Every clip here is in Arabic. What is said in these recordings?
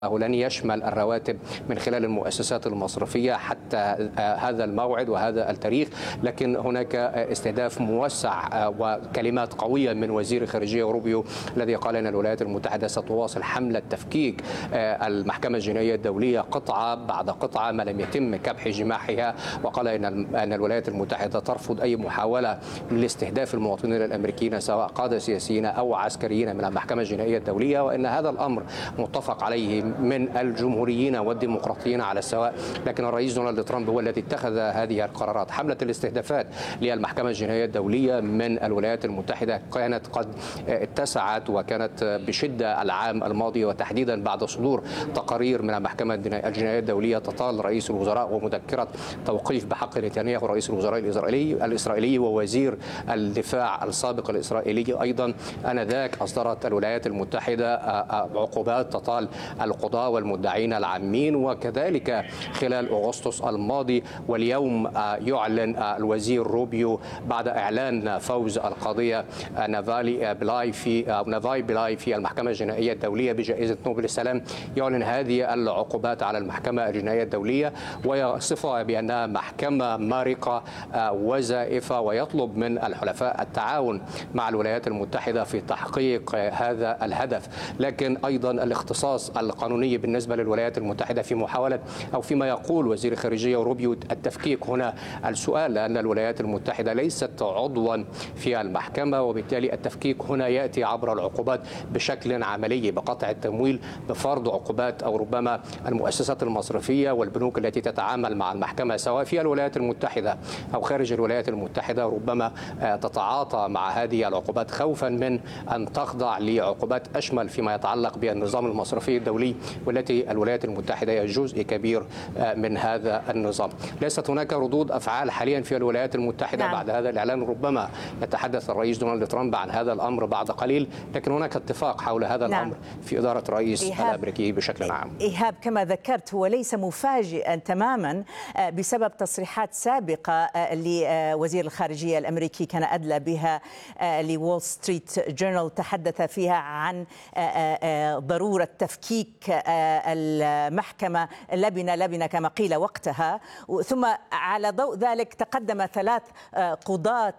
لن يشمل الرواتب من خلال المؤسسات المصرفية حتى هذا الموعد وهذا التاريخ، لكن هناك استهداف موسع وكلمات قوية من وزير الخارجية روبيو الذي قال أن الولايات المتحدة ستواصل حملة تفكيك المحكمة الجنائية الدولية قطعة بعد قطعة ما لم يتم كبح جماحها، وقال أن الولايات المتحدة ترفض أي محاولة لاستهداف المواطنين الأمريكيين سواء قادة سياسيين أو عسكريين من المحكمة الجنائية الدولية، وأن هذا الأمر متفق عليه من الجمهوريين والديمقراطيين على السواء. لكن الرئيس دونالد ترامب هو الذي اتخذ هذه القرارات. حملة الاستهدافات للمحكمة الجنائية الدولية من الولايات المتحدة كانت قد اتسعت وكانت بشدة العام الماضي، وتحديدا بعد صدور تقارير من المحكمة الجنائية الدولية تطال رئيس الوزراء ومذكرة توقيف بحق نتنياهو رئيس الوزراء الإسرائيلي ووزير الدفاع السابق الإسرائيلي أيضا. آنذاك أصدرت الولايات المتحدة عقوبات تطال القضاة والمدعين العامين، وكذلك خلال أغسطس الماضي. واليوم يعلن الوزير روبيو بعد إعلان فوز القضية نافاي بلاي في المحكمة الجنائية الدولية بجائزة نوبل السلام، يعلن هذه العقوبات على المحكمة الجنائية الدولية ويصفها بأنها محكمة مارقة وزائفة، ويطلب من الحلفاء التعاون مع الولايات المتحدة في تحقيق هذا الهدف. لكن أيضا الاختصاص القانوني بالنسبة للولايات المتحدة في محاولة أو فيما يقول وزير الخارجية روبيو التفكيك هنا السؤال، لأن الولايات المتحدة ليست عضوا في المحكمة، وبالتالي التفكيك هنا يأتي عبر العقوبات بشكل عملي بقطع التمويل، بفرض عقوبات أو ربما المؤسسات المصرفية والبنوك التي تتعامل مع المحكمة سواء في الولايات المتحدة أو خارج الولايات المتحدة ربما تتعاطى مع هذه العقوبات خوفا من أن تخضع لعقوبات أشمل فيما يتعلق بالنظام المصرفي الدولي، والتي الولايات المتحدة هي جزء كبير من هذا النظام. ليست هناك ردود أفعال حاليا في الولايات المتحدة بعد هذا الإعلان. ربما يتحدث الرئيس دونالد ترامب عن هذا الأمر بعد قليل، لكن هناك اتفاق حول هذا الأمر في إدارة الرئيس الأمريكي بشكل عام. إيهاب، كما ذكرت هو ليس مفاجئا تماما بسبب تصريحات سابقة لوزير الخارجية الأمريكي كان أدلى بها لوول ستريت جورنال، تحدث فيها عن ضرورة تفكيك المحكمة لبنة كما قيل وقتها. ثم على ضوء ذلك تقدم 3 قضاة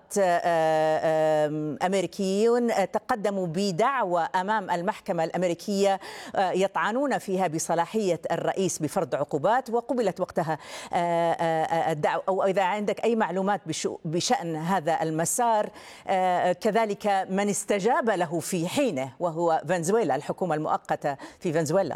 أمريكيون تقدموا بدعوى أمام المحكمة الأمريكية يطعنون فيها بصلاحية الرئيس بفرض عقوبات، وقبلت وقتها الدعوة. أو إذا عندك أي معلومات بشأن هذا المسار، كذلك من استجاب له في حينه وهو فنزويلا، الحكومة المؤقتة في فنزويلا.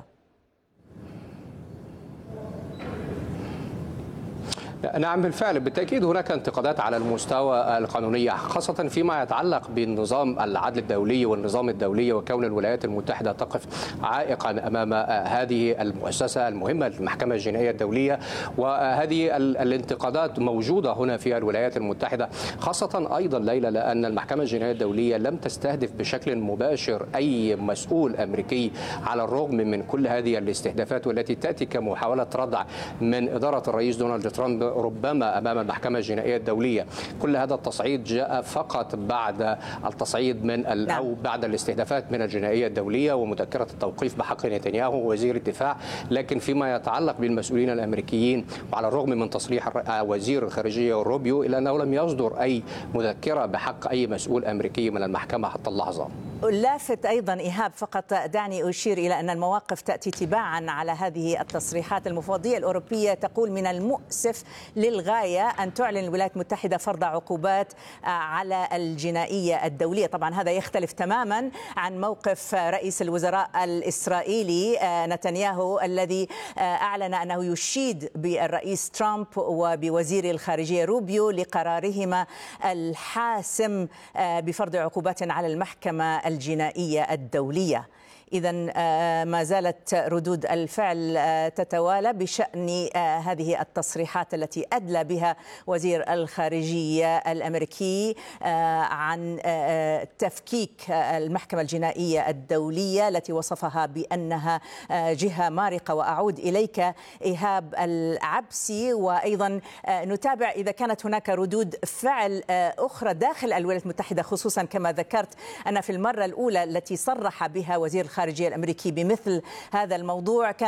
نعم بالفعل، بالتأكيد هناك انتقادات على المستوى القانوني، خاصة فيما يتعلق بالنظام العدل الدولي والنظام الدولي، وكون الولايات المتحدة تقف عائقا أمام هذه المؤسسة المهمة المحكمة الجنائية الدولية. وهذه الانتقادات موجودة هنا في الولايات المتحدة، خاصة أيضا ليلى لأن المحكمة الجنائية الدولية لم تستهدف بشكل مباشر أي مسؤول أمريكي، على الرغم من كل هذه الاستهدافات والتي تأتي كمحاولة ردع من إدارة الرئيس دونالد ترامب ربما أمام المحكمة الجنائية الدولية. كل هذا التصعيد جاء فقط بعد التصعيد من أو بعد الاستهدافات من الجنائية الدولية ومذكرة التوقيف بحق نتنياهو وزير الدفاع. لكن فيما يتعلق بالمسؤولين الأمريكيين، وعلى الرغم من تصريح وزير الخارجية روبيو إلا أنه لم يصدر أي مذكرة بحق أي مسؤول أمريكي من المحكمة حتى اللحظة. لافت أيضا إيهاب، فقط دعني أشير إلى أن المواقف تأتي تباعا على هذه التصريحات. المفوضية الأوروبية تقول من المؤسف للغاية أن تعلن الولايات المتحدة فرض عقوبات على الجنائية الدولية. طبعا هذا يختلف تماما عن موقف رئيس الوزراء الإسرائيلي نتنياهو الذي أعلن أنه يشيد بالرئيس ترامب وبوزير الخارجية روبيو لقرارهما الحاسم بفرض عقوبات على المحكمة الجنائية الدولية. إذن ما زالت ردود الفعل تتوالى بشأن هذه التصريحات التي أدلى بها وزير الخارجية الأمريكي عن تفكيك المحكمة الجنائية الدولية التي وصفها بأنها جهة مارقة. وأعود إليك إيهاب العبسي، وأيضا نتابع إذا كانت هناك ردود فعل أخرى داخل الولايات المتحدة، خصوصا كما ذكرت أن في المرة الأولى التي صرح بها وزير الخارجية الأمريكي بمثل هذا الموضوع.